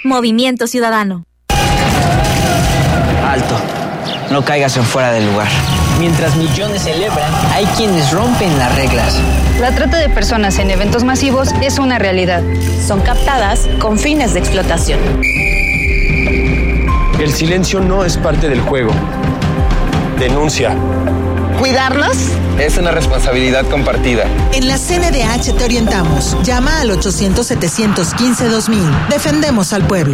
Movimiento Ciudadano. Alto, no caigas en fuera del lugar. Mientras millones celebran, hay quienes rompen las reglas. La trata de personas en eventos masivos es una realidad. Son captadas con fines de explotación. El silencio no es parte del juego. Denuncia. ¿Cuidarnos? Es una responsabilidad compartida. En la CNDH te orientamos. Llama al 800-715-2000. Defendemos al pueblo.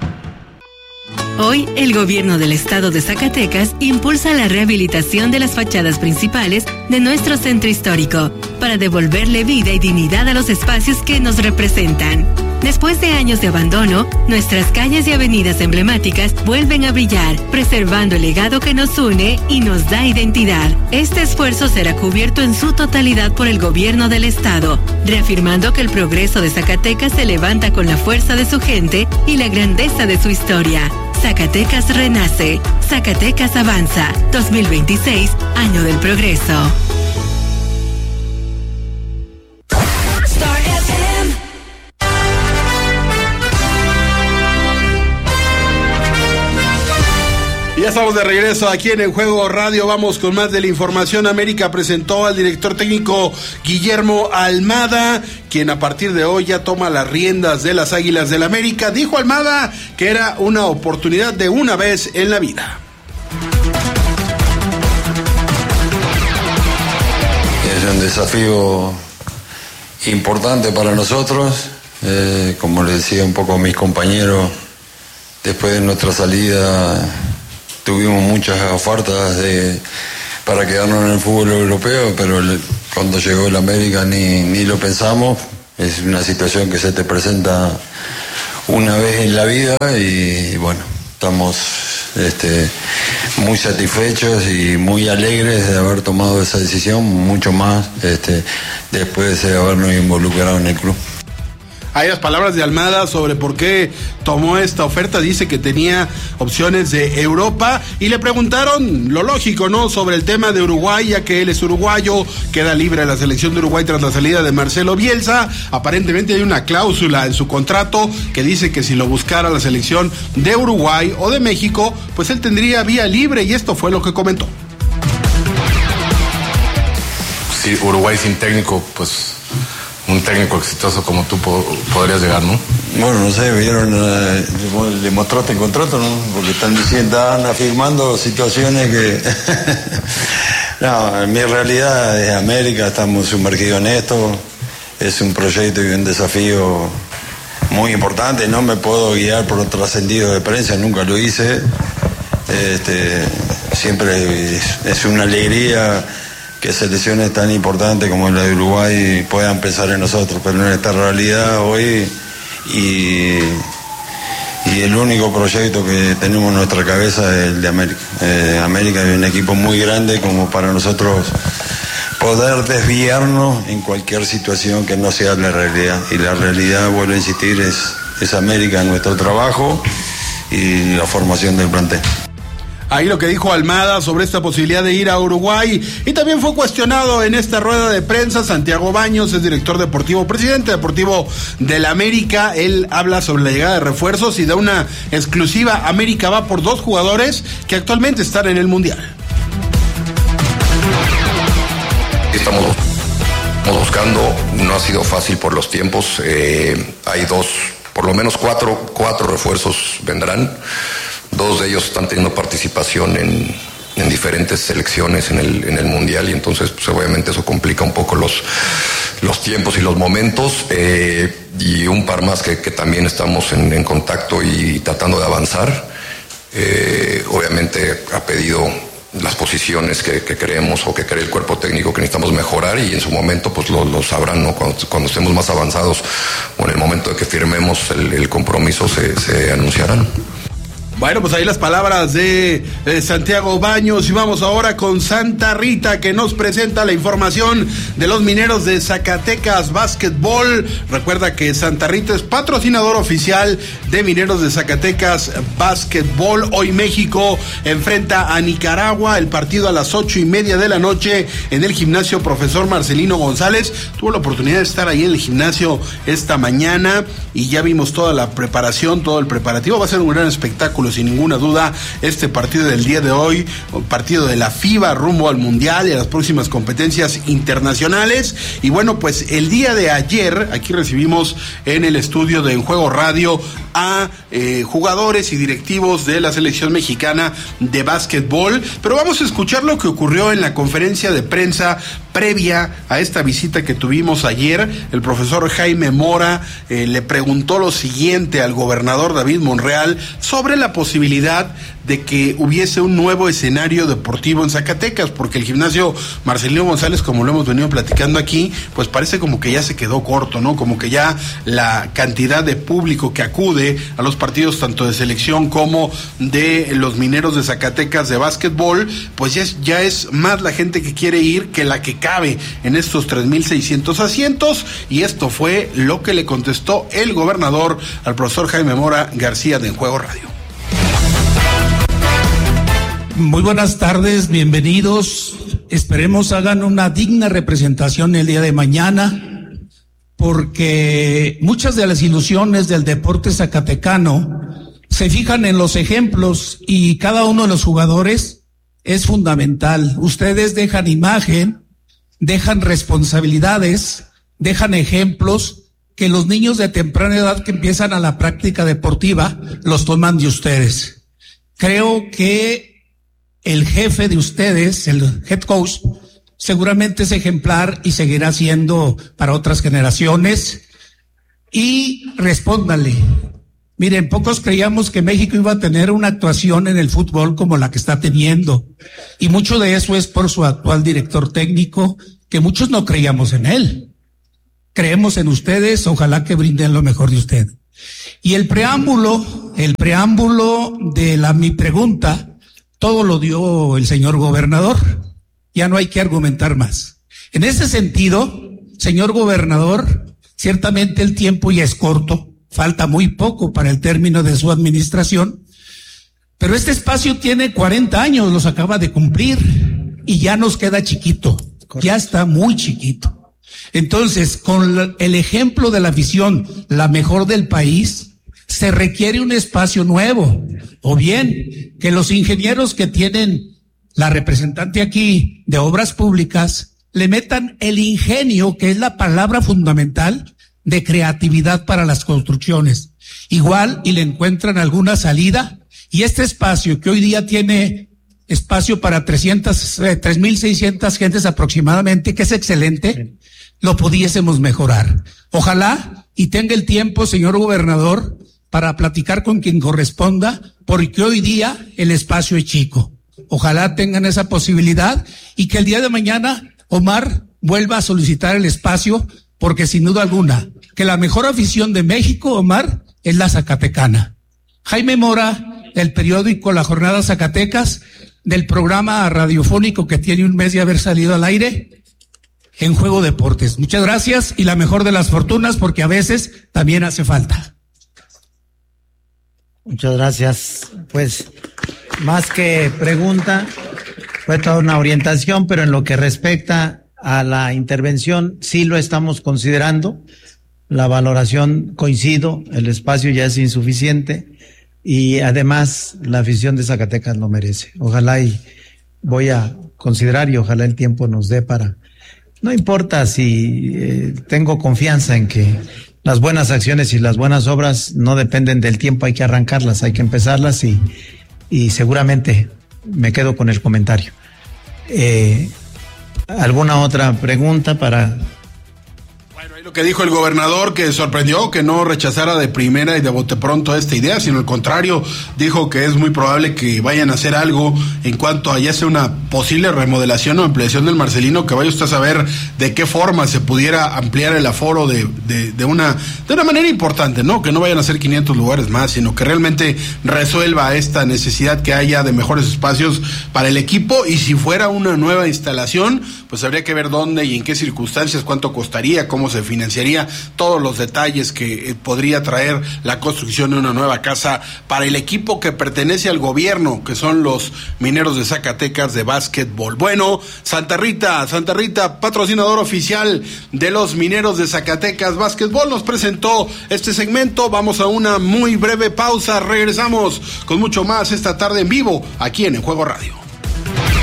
Hoy, el gobierno del estado de Zacatecas impulsa la rehabilitación de las fachadas principales de nuestro centro histórico para devolverle vida y dignidad a los espacios que nos representan. Después de años de abandono, nuestras calles y avenidas emblemáticas vuelven a brillar, preservando el legado que nos une y nos da identidad. Este esfuerzo será cubierto en su totalidad por el gobierno del estado, reafirmando que el progreso de Zacatecas se levanta con la fuerza de su gente y la grandeza de su historia. Zacatecas renace, Zacatecas avanza. 2026, año del progreso. Ya estamos de regreso aquí en El Juego Radio. Vamos con más de la información. América presentó al director técnico Guillermo Almada, quien a partir de hoy ya toma las riendas de las Águilas del América. Dijo Almada que era una oportunidad de una vez en la vida. Es un desafío importante para nosotros. Como les decía un poco a mis compañeros, después de nuestra salida tuvimos muchas ofertas para quedarnos en el fútbol europeo, pero cuando llegó el América ni lo pensamos. Es una situación que se te presenta una vez en la vida y bueno, estamos muy satisfechos y muy alegres de haber tomado esa decisión, mucho más después de habernos involucrado en el club. Hay las palabras de Almada sobre por qué tomó esta oferta. Dice que tenía opciones de Europa y le preguntaron lo lógico, ¿no? Sobre el tema de Uruguay, ya que él es uruguayo, queda libre la selección de Uruguay tras la salida de Marcelo Bielsa. Aparentemente hay una cláusula en su contrato que dice que si lo buscara la selección de Uruguay o de México, pues él tendría vía libre, y esto fue lo que comentó. Sí, Uruguay sin técnico, pues un técnico exitoso como tú podrías llegar, ¿no? Bueno, no sé, vieron, le mostraste el contrato, ¿no? Porque están afirmando situaciones que... No, en mi realidad es América, estamos sumergidos en esto, es un proyecto y un desafío muy importante, no me puedo guiar por otro trascendido de prensa, nunca lo hice, siempre es una alegría que selecciones tan importantes como la de Uruguay puedan pensar en nosotros, pero en esta realidad hoy y el único proyecto que tenemos en nuestra cabeza es el de América. América es un equipo muy grande como para nosotros poder desviarnos en cualquier situación que no sea la realidad, y la realidad, vuelvo a insistir, es América, nuestro trabajo y la formación del plantel. Ahí lo que dijo Almada sobre esta posibilidad de ir a Uruguay. Y también fue cuestionado en esta rueda de prensa Santiago Baños, es director deportivo, presidente deportivo del América. Él habla sobre la llegada de refuerzos y da una exclusiva. América va por 2 jugadores que actualmente están en el Mundial. Estamos buscando, no ha sido fácil por los tiempos. Hay por lo menos cuatro refuerzos vendrán. 2 de ellos están teniendo participación en diferentes selecciones en el Mundial, y entonces pues obviamente eso complica un poco los tiempos y los momentos, y un par más que también estamos en contacto y tratando de avanzar. Obviamente ha pedido las posiciones que creemos o que cree el cuerpo técnico que necesitamos mejorar, y en su momento pues lo sabrán, ¿no? Cuando estemos más avanzados o en el momento de que firmemos el compromiso se anunciarán. Bueno, pues ahí las palabras de Santiago Baños, y vamos ahora con Santa Rita, que nos presenta la información de los Mineros de Zacatecas Básquetbol. Recuerda que Santa Rita es patrocinador oficial de Mineros de Zacatecas Básquetbol. Hoy México enfrenta a Nicaragua, el partido a las 8:30 de la noche en el gimnasio Profesor Marcelino González. Tuvo la oportunidad de estar ahí en el gimnasio esta mañana y ya vimos toda la preparación, todo el preparativo. Va a ser un gran espectáculo, sin ninguna duda, este partido del día de hoy, partido de la FIBA rumbo al Mundial y a las próximas competencias internacionales. Y bueno, pues el día de ayer, aquí recibimos en el estudio de En Juego Radio a jugadores y directivos de la selección mexicana de básquetbol, pero vamos a escuchar lo que ocurrió en la conferencia de prensa previa a esta visita que tuvimos ayer. El profesor Jaime Mora le preguntó lo siguiente al gobernador David Monreal sobre la posibilidad de que hubiese un nuevo escenario deportivo en Zacatecas, porque el gimnasio Marcelino González, como lo hemos venido platicando aquí, pues parece como que ya se quedó corto, ¿no? Como que ya la cantidad de público que acude a los partidos tanto de selección como de los Mineros de Zacatecas de básquetbol, pues ya es más la gente que quiere ir que la que cabe en estos 3,600 asientos, y esto fue lo que le contestó el gobernador al profesor Jaime Mora García de En Juego Radio. Muy buenas tardes, bienvenidos. Esperemos hagan una digna representación el día de mañana, porque muchas de las ilusiones del deporte zacatecano se fijan en los ejemplos, y cada uno de los jugadores es fundamental. Ustedes dejan imagen, dejan responsabilidades, dejan ejemplos que los niños de temprana edad que empiezan a la práctica deportiva los toman de ustedes. Creo que el jefe de ustedes, el head coach, seguramente es ejemplar y seguirá siendo para otras generaciones. Y respóndale. Miren, pocos creíamos que México iba a tener una actuación en el fútbol como la que está teniendo. Y mucho de eso es por su actual director técnico, que muchos no creíamos en él. Creemos en ustedes, ojalá que brinden lo mejor de usted. Y el preámbulo de mi pregunta, todo lo dio el señor gobernador. Ya no hay que argumentar más. En ese sentido, señor gobernador, ciertamente el tiempo ya es corto, falta muy poco para el término de su administración, pero este espacio tiene 40 años, los acaba de cumplir, y ya nos queda chiquito, ya está muy chiquito. Entonces, con el ejemplo de la afición, la mejor del país, se requiere un espacio nuevo, o bien que los ingenieros que tienen la representante aquí de Obras Públicas le metan el ingenio, que es la palabra fundamental de creatividad para las construcciones. Igual y le encuentran alguna salida, y este espacio que hoy día tiene espacio para 3,600 gentes aproximadamente, que es excelente, lo pudiésemos mejorar. Ojalá y tenga el tiempo, señor gobernador, para platicar con quien corresponda, porque hoy día el espacio es chico. Ojalá tengan esa posibilidad y que el día de mañana Omar vuelva a solicitar el espacio, porque sin duda alguna, que la mejor afición de México, Omar, es la zacatecana. Jaime Mora, del periódico La Jornada Zacatecas, del programa radiofónico que tiene un mes de haber salido al aire, En Juego Deportes. Muchas gracias y la mejor de las fortunas, porque a veces también hace falta. Muchas gracias. Pues, más que pregunta, fue toda una orientación, pero en lo que respecta a la intervención, sí lo estamos considerando. La valoración, coincido, el espacio ya es insuficiente y además la afición de Zacatecas lo merece. Ojalá y voy a considerar y ojalá el tiempo nos dé para... No importa si tengo confianza en que las buenas acciones y las buenas obras no dependen del tiempo, hay que arrancarlas, hay que empezarlas y seguramente me quedo con el comentario. ¿Alguna otra pregunta para...? Lo que dijo el gobernador, que sorprendió que no rechazara de primera y de bote pronto esta idea, sino al contrario, dijo que es muy probable que vayan a hacer algo en cuanto a ya sea una posible remodelación o ampliación del Marcelino, que vaya usted a saber de qué forma se pudiera ampliar el aforo de una manera importante, ¿no? Que no vayan a ser 500 lugares más, sino que realmente resuelva esta necesidad que haya de mejores espacios para el equipo, y si fuera una nueva instalación, pues habría que ver dónde y en qué circunstancias, cuánto costaría, cómo se financiaría, todos los detalles que podría traer la construcción de una nueva casa para el equipo que pertenece al gobierno, que son los Mineros de Zacatecas de básquetbol. Bueno, Santa Rita, patrocinador oficial de los Mineros de Zacatecas Básquetbol, nos presentó este segmento. Vamos a una muy breve pausa, regresamos con mucho más esta tarde en vivo aquí en Juego Radio.